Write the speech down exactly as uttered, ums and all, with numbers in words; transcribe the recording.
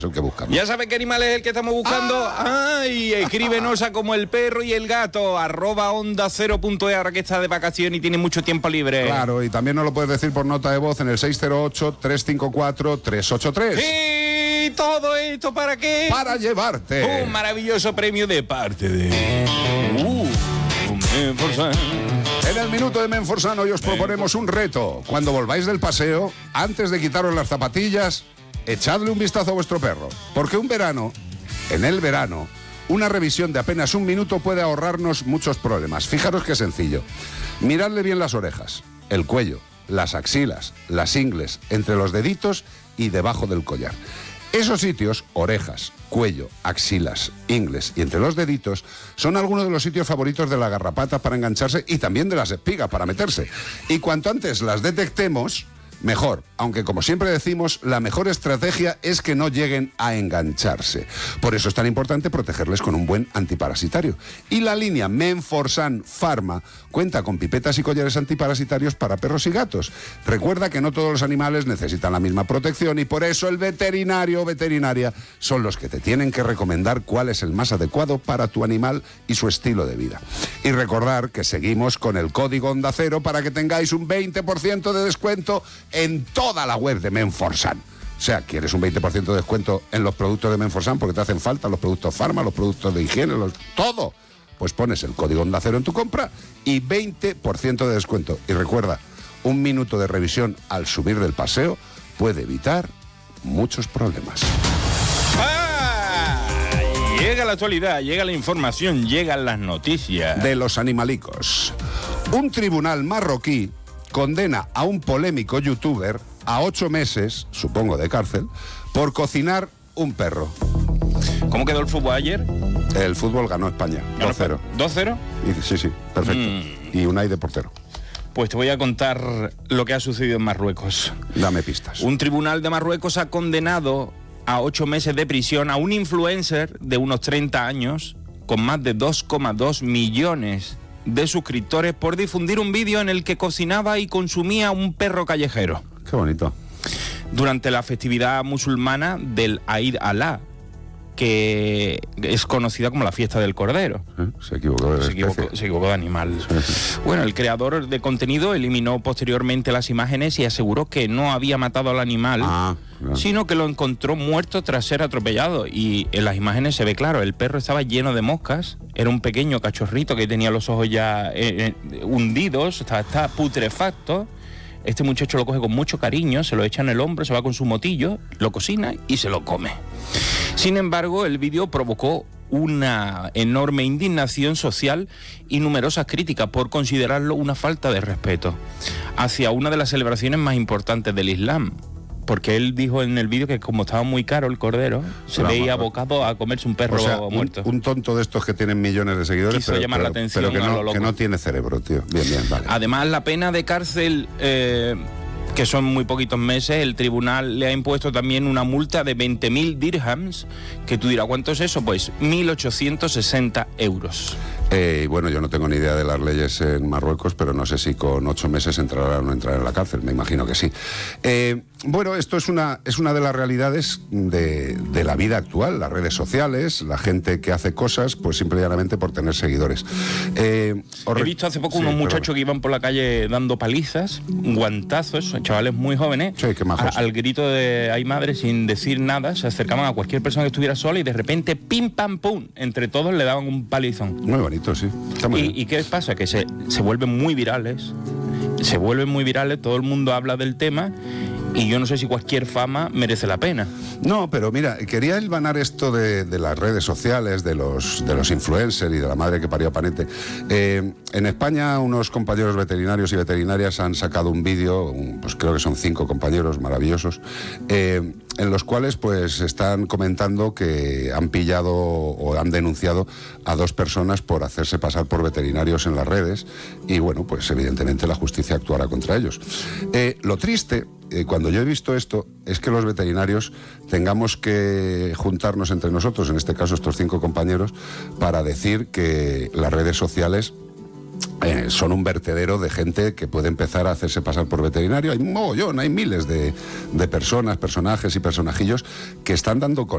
el que buscamos. ¿Ya sabe qué animal es el que estamos buscando? ¡Ah! ¡Ay! Escríbenos a como el perro y el gato, arroba onda cero punto e, ahora que está de vacaciones y tiene mucho tiempo libre. Claro, y también nos lo puedes decir por nota de voz en el seis cero ocho, tres cinco cuatro, tres ocho tres. ¿Y todo esto para qué? Para llevarte un maravilloso premio de parte de... Uh, Menforsan. En el minuto de Menforsan hoy os proponemos un reto. Cuando volváis del paseo, antes de quitaros las zapatillas, echadle un vistazo a vuestro perro. Porque un verano, en el verano, una revisión de apenas un minuto puede ahorrarnos muchos problemas. Fijaros qué sencillo. Miradle bien las orejas, el cuello, las axilas, las ingles, entre los deditos y debajo del collar. Esos sitios, orejas, cuello, axilas, ingles y entre los deditos, son algunos de los sitios favoritos de la garrapata para engancharse y también de las espigas para meterse. Y cuanto antes las detectemos, mejor, aunque como siempre decimos, la mejor estrategia es que no lleguen a engancharse. Por eso es tan importante protegerles con un buen antiparasitario. Y la línea Menforsan Pharma cuenta con pipetas y collares antiparasitarios para perros y gatos. Recuerda que no todos los animales necesitan la misma protección y por eso el veterinario o veterinaria son los que te tienen que recomendar cuál es el más adecuado para tu animal y su estilo de vida. Y recordar que seguimos con el código Onda Cero para que tengáis un veinte por ciento de descuento en toda la web de Menforsan. O sea, quieres un veinte por ciento de descuento en los productos de Menforsan porque te hacen falta los productos Pharma, los productos de higiene, los, todo. Pues pones el código Onda Cero en tu compra y veinte por ciento de descuento. Y recuerda, un minuto de revisión al subir del paseo puede evitar muchos problemas. ¡Ah! Llega la actualidad, llega la información, llegan las noticias. De los animalicos. Un tribunal marroquí condena a un polémico youtuber a ocho meses, supongo de cárcel, por cocinar un perro. ¿Cómo quedó el fútbol ayer? El fútbol ganó España, dos cero. ¿dos cero? Sí, sí, perfecto. Mm. Y Unai de portero. Pues te voy a contar lo que ha sucedido en Marruecos. Dame pistas. Un tribunal de Marruecos ha condenado a ocho meses de prisión a un influencer de unos treinta años con más de dos coma dos millones de suscriptores por difundir un vídeo en el que cocinaba y consumía un perro callejero. Qué bonito. Durante la festividad musulmana del Eid al-Adha, que es conocida como la fiesta del cordero. ¿Eh? Se equivocó de se equivocó, se equivocó de animal. Sí, sí. Bueno, el creador de contenido eliminó posteriormente las imágenes y aseguró que no había matado al animal, ah, claro. sino que lo encontró muerto tras ser atropellado. Y en las imágenes se ve claro, el perro estaba lleno de moscas, era un pequeño cachorrito que tenía los ojos ya eh, eh, hundidos, estaba, estaba putrefacto. Este muchacho lo coge con mucho cariño, se lo echa en el hombro, se va con su motillo, lo cocina y se lo come. Sin embargo, el vídeo provocó una enorme indignación social y numerosas críticas por considerarlo una falta de respeto hacia una de las celebraciones más importantes del Islam. Porque él dijo en el vídeo que como estaba muy caro el cordero, se Vamos, veía abocado a comerse un perro o sea, muerto. Un, un tonto de estos que tienen millones de seguidores, Quiso pero, llamar pero, la atención pero que, a no, lo loco. que no tiene cerebro, tío. Bien, bien, vale. Además, la pena de cárcel, eh, que son muy poquitos meses, el tribunal le ha impuesto también una multa de veinte mil dirhams, que tú dirás, ¿cuánto es eso? Pues mil ochocientos sesenta euros. Eh, bueno, yo no tengo ni idea de las leyes en Marruecos, pero no sé si con ocho meses entrará o no entrará en la cárcel, me imagino que sí. Eh, bueno, esto es una, es una de las realidades de, de la vida actual, las redes sociales, la gente que hace cosas, pues simple y llanamente por tener seguidores. Eh, He visto hace poco sí, unos muchachos perdón. que iban por la calle dando palizas, guantazos, chavales muy jóvenes, sí, qué majos. a, al grito de "ay madre", sin decir nada, se acercaban a cualquier persona que estuviera sola y de repente, pim, pam, pum, entre todos le daban un palizón. Muy bonito. Sí, está muy y, bien. ¿Y qué pasa? Que se, se vuelven muy virales, se vuelven muy virales, todo el mundo habla del tema y yo no sé si cualquier fama merece la pena. No, pero mira, quería hilvanar esto de, de las redes sociales, de los, de los influencers y de la madre que parió a Panete. Eh, en España unos compañeros veterinarios y veterinarias han sacado un vídeo, un, pues creo que son cinco compañeros maravillosos, eh, en los cuales pues están comentando que han pillado o han denunciado a dos personas por hacerse pasar por veterinarios en las redes y bueno, pues evidentemente la justicia actuará contra ellos. Eh, lo triste, eh, cuando yo he visto esto, es que los veterinarios tengamos que juntarnos entre nosotros, en este caso estos cinco compañeros, para decir que las redes sociales Eh, son un vertedero de gente que puede empezar a hacerse pasar por veterinario. Hay un mogollón, hay miles de, de personas, personajes y personajillos que están dando con